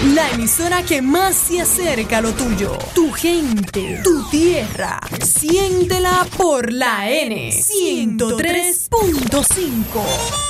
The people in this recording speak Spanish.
La emisora que más se acerca a lo tuyo. Tu gente, tu tierra. Siéntela por la N 103.5.